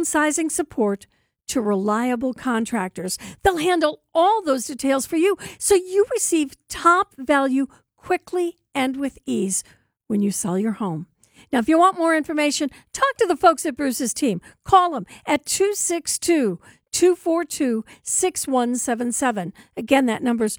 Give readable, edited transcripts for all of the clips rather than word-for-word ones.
downsizing support to reliable contractors. They'll handle all those details for you so you receive top value quickly and with ease when you sell your home. Now, if you want more information, talk to the folks at Bruce's team. Call them at 262-242-6177. Again, that number's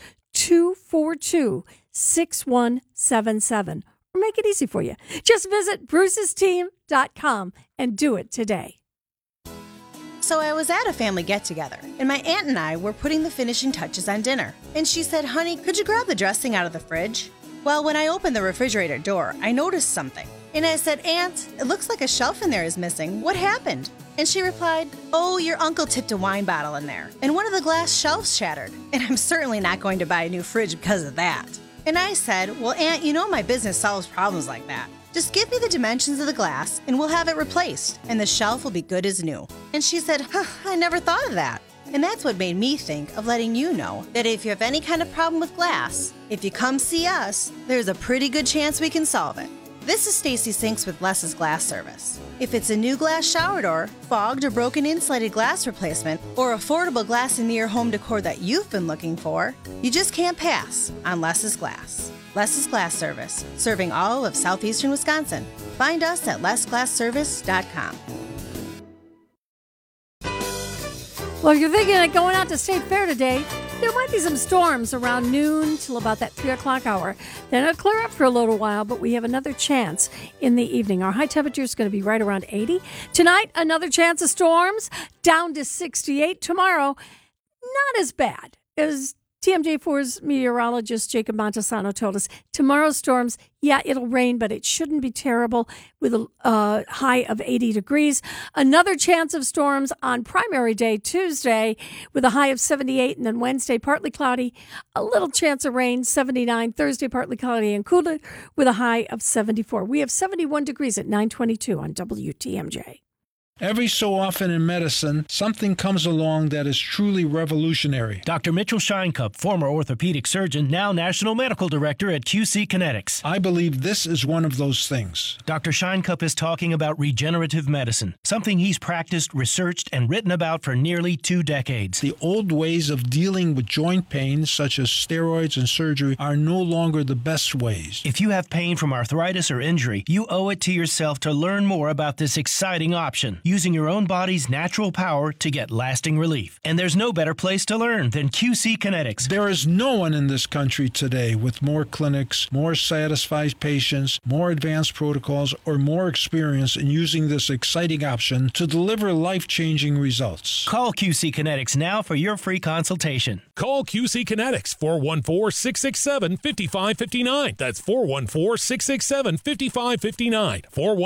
242-6177. Or make it easy for you. Just visit brucesteam.com and do it today. So I was at a family get-together, and my aunt and I were putting the finishing touches on dinner. And she said, "Honey, could you grab the dressing out of the fridge?" Well, when I opened the refrigerator door, I noticed something. And I said, "Aunt, it looks like a shelf in there is missing. What happened?" And she replied, "Oh, your uncle tipped a wine bottle in there, and one of the glass shelves shattered. And I'm certainly not going to buy a new fridge because of that." And I said, "Well, Aunt, you know my business solves problems like that. Just give me the dimensions of the glass, and we'll have it replaced, and the shelf will be good as new." And she said, "I never thought of that." And that's what made me think of letting you know that if you have any kind of problem with glass, if you come see us, there's a pretty good chance we can solve it. This is Stacy Sinks with Less's Glass Service. If it's a new glass shower door, fogged or broken insulated glass replacement, or affordable glass and mirror home decor that you've been looking for, you just can't pass on Less's Glass. Less's Glass Service, serving all of southeastern Wisconsin. Find us at lessglassservice.com. Well, if you're thinking of going out to State Fair today, there might be some storms around noon till about that 3 o'clock hour. Then it'll clear up for a little while, but we have another chance in the evening. Our high temperature is going to be right around 80. Tonight, another chance of storms, down to 68. Tomorrow, not as bad as TMJ4's meteorologist Jacob Montesano told us. Tomorrow's storms, yeah, it'll rain, but it shouldn't be terrible with a high of 80 degrees. Another chance of storms on primary day, Tuesday, with a high of 78, and then Wednesday, partly cloudy, a little chance of rain, 79. Thursday, partly cloudy and cooler with a high of 74. We have 71 degrees at 9:22 on WTMJ. Every so often in medicine, something comes along that is truly revolutionary. Dr. Mitchell Scheinkup, former orthopedic surgeon, now National Medical Director at QC Kinetics. I believe this is one of those things. Dr. Scheinkup is talking about regenerative medicine, something he's practiced, researched, and written about for nearly 2 decades. The old ways of dealing with joint pain, such as steroids and surgery, are no longer the best ways. If you have pain from arthritis or injury, you owe it to yourself to learn more about this exciting option, using your own body's natural power to get lasting relief. And there's no better place to learn than QC Kinetics. There is no one in this country today with more clinics, more satisfied patients, more advanced protocols, or more experience in using this exciting option to deliver life-changing results. Call QC Kinetics now for your free consultation. Call QC Kinetics, 414-667-5559. That's 414-667-5559.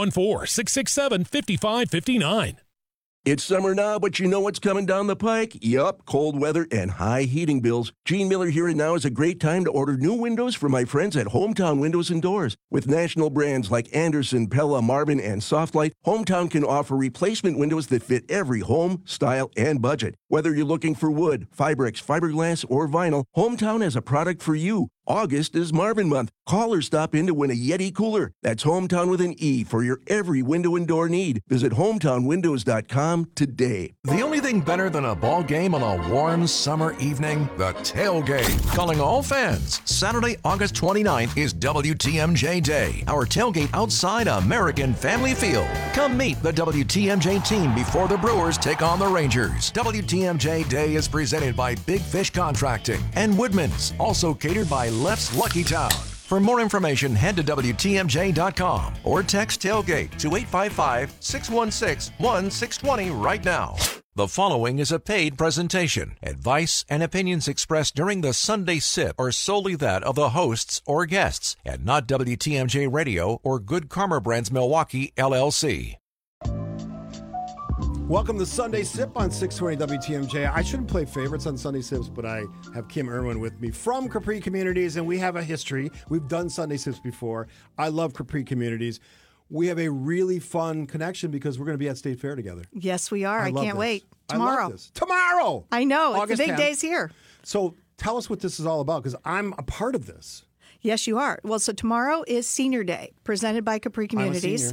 414-667-5559. It's summer now, but you know what's coming down the pike? Yup, cold weather and high heating bills. Gene Miller here, and now is a great time to order new windows from my friends at Hometown Windows and Doors. With national brands like Anderson, Pella, Marvin, and Softlight, Hometown can offer replacement windows that fit every home, style, and budget. Whether you're looking for wood, Fibrex, fiberglass, or vinyl, Hometown has a product for you. August is Marvin month. Call or stop in to win a Yeti cooler. That's Hometown with an E for your every window and door need. Visit hometownwindows.com today. The only thing better than a ball game on a warm summer evening? The tailgate. Calling all fans. Saturday, August 29th is WTMJ Day. Our tailgate outside American Family Field. Come meet the WTMJ team before the Brewers take on the Rangers. WTMJ Day is presented by Big Fish Contracting and Woodman's, also catered by Left's Lucky Town. For more information, head to WTMJ.com or text tailgate to 855-616-1620 right now. The following is a paid presentation. Advice and opinions expressed during the Sunday Sip are solely that of the hosts or guests and not WTMJ Radio or Good Karma Brands Milwaukee, LLC. Welcome to Sunday Sip on 620 WTMJ. I shouldn't play favorites on Sunday Sips, but I have Kim Irwin with me from Capri Communities, and we have a history. We've done Sunday Sips before. I love Capri Communities. We have a really fun connection because we're going to be at State Fair together. Yes, we are. I can't wait. Tomorrow. I love this. Tomorrow! I know. August It's the big 10th. days here. So tell us what this is all about, because I'm a part of this. Yes, you are. Well, so tomorrow is Senior Day, presented by Capri Communities. I'm a senior.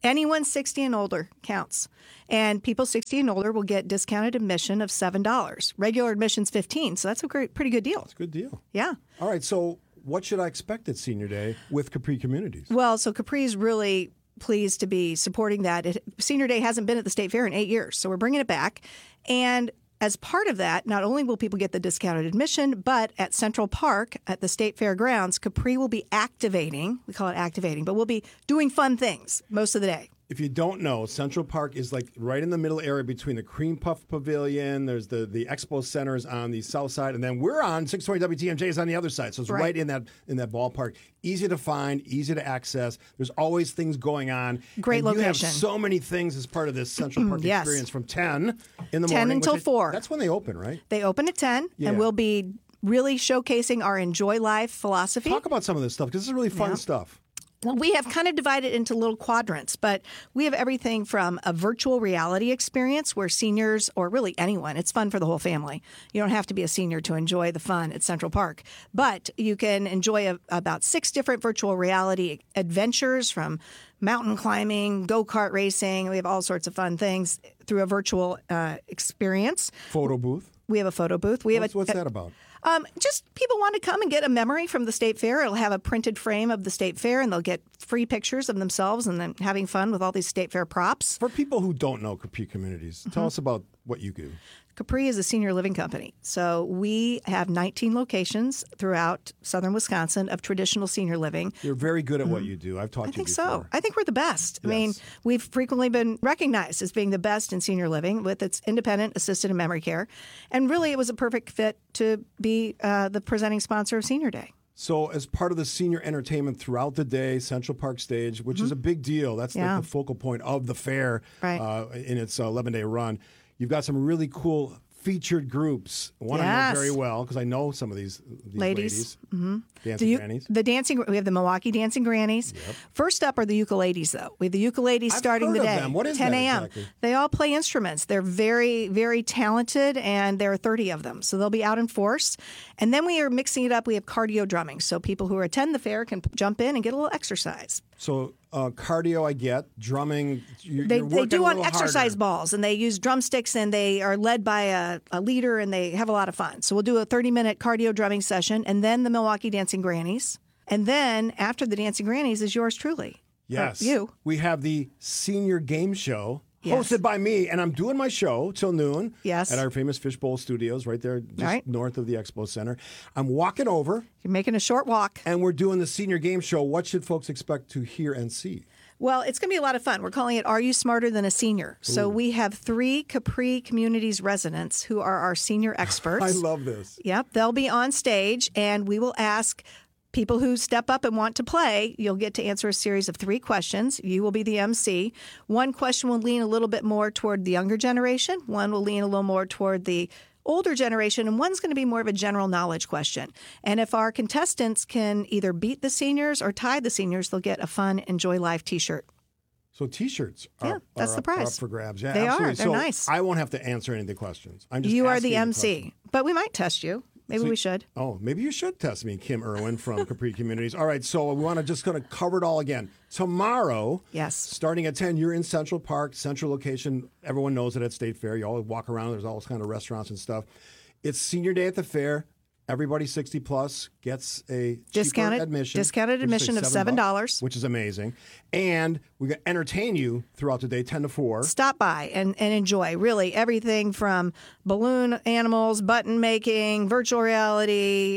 Anyone 60 and older counts. And people 60 and older will get discounted admission of $7. Regular admission's $15, so that's a pretty good deal. It's a good deal. Yeah. All right, so what should I expect at Senior Day with Capri Communities? Well, so Capri is really pleased to be supporting that. Senior Day hasn't been at the State Fair in 8 years, so we're bringing it back. And as part of that, not only will people get the discounted admission, but at Central Park at the State Fair grounds, Capri will be activating, we call it activating, but we'll be doing fun things most of the day. If you don't know, Central Park is like right in the middle area between the Cream Puff Pavilion. There's the Expo Centers on the south side, and then we're on 620 WTMJ is on the other side. So it's right in that ballpark. Easy to find, easy to access. There's always things going on. Great location. You have so many things as part of this Central Park experience from 10 in the morning. 10 until 4. That's when they open, right? They open at 10, and we'll be really showcasing our Enjoy Life philosophy. Talk about some of this stuff, because this is really fun stuff. Well, we have kind of divided into little quadrants, but we have everything from a virtual reality experience where seniors, or really anyone, it's fun for the whole family. You don't have to be a senior to enjoy the fun at Central Park, but you can enjoy about 6 different virtual reality adventures, from mountain climbing, go-kart racing. We have all sorts of fun things through a virtual experience. Photo booth. We have a photo booth. What's that about? Just people want to come and get a memory from the State Fair. It'll have a printed frame of the State Fair, and they'll get free pictures of themselves and then having fun with all these State Fair props. For people who don't know Capri Communities, tell us about what you do. Capri is a senior living company. So we have 19 locations throughout southern Wisconsin of traditional senior living. You're very good at what you do. I've talked to you I think before. so. I think we're the best. I mean, we've frequently been recognized as being the best in senior living with its independent, assisted, and memory care. And really, it was a perfect fit to be the presenting sponsor of Senior Day. So as part of the senior entertainment throughout the day, Central Park Stage, which is a big deal. That's like the focal point of the fair in its 11-day run. You've got some really cool featured groups. One I know very well because I know some of these ladies. Dancing Grannies. We have the Milwaukee Dancing Grannies. Yep. First up are the ukuleles, though. We have the ukuleles starting the day. Them. What is 10 that a.m. Exactly? They all play instruments. They're very, very talented, and there are 30 of them. So they'll be out in force. And then we are mixing it up. We have cardio drumming. So people who attend the fair can jump in and get a little exercise. So cardio, I get. Drumming, they do on exercise balls, and they use drumsticks, and they are led by a leader, and they have a lot of fun. So we'll do a 30-minute cardio drumming session, and then the Milwaukee Dancing Grannies. And then after the Dancing Grannies is yours truly. Yes. You. We have the Senior Game Show. Hosted by me, and I'm doing my show till noon at our famous Fishbowl Studios right there just north of the Expo Center. I'm walking over. You're making a short walk. And we're doing the Senior Game Show. What should folks expect to hear and see? Well, it's going to be a lot of fun. We're calling it Are You Smarter Than a Senior? Ooh. So we have 3 Capri Communities residents who are our senior experts. I love this. Yep. They'll be on stage, and we will ask people who step up and want to play. You'll get to answer a series of 3 questions. You will be the MC. One question will lean a little bit more toward the younger generation. One will lean a little more toward the older generation, and one's going to be more of a general knowledge question. And if our contestants can either beat the seniors or tie the seniors, they'll get a fun Enjoy Life T-shirt. So T-shirts are that's the prize. Up for grabs. Yeah, they absolutely. are. They're nice. I won't have to answer any of the questions. I'm just you are the MC, questions. But we might test you. Maybe we should. Oh, maybe you should test me, Kim Irwin from Capri Communities. All right, so we want to just kind of cover it all again. Tomorrow, starting at 10, you're in Central Park, central location. Everyone knows it at State Fair. You always walk around. There's all kind of restaurants and stuff. It's Senior Day at the fair. Everybody 60 plus gets a discounted admission of $7, which is amazing. And we're going to entertain you throughout the day, 10 to 4. Stop by and enjoy really everything from balloon animals, button making, virtual reality,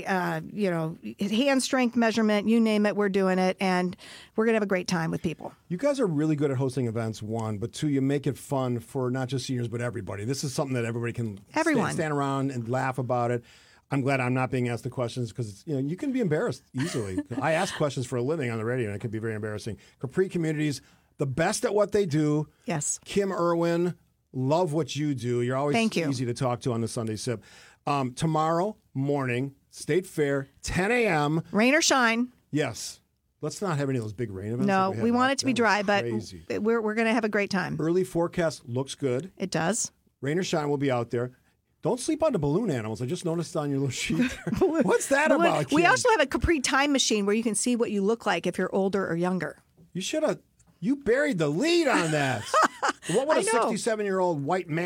hand strength measurement, you name it, we're doing it. And we're going to have a great time with people. You guys are really good at hosting events, 1, but 2, you make it fun for not just seniors, but everybody. This is something that everybody can stand around and laugh about it. I'm glad I'm not being asked the questions because you can be embarrassed easily. I ask questions for a living on the radio, and it can be very embarrassing. Capri Communities, the best at what they do. Yes. Kim Irwin, love what you do. You're always easy to talk to on the Sunday Sip. Tomorrow morning, State Fair, 10 a.m. Rain or shine. Yes. Let's not have any of those big rain events. No, we want it to be dry, but we're going to have a great time. Early forecast looks good. It does. Rain or shine will be out there. Don't sleep on the balloon animals. I just noticed on your little sheet there. What's that about, Kim? We also have a Capri time machine where you can see what you look like if you're older or younger. You should have You buried the lead on that. What would I a know. 67-year-old white man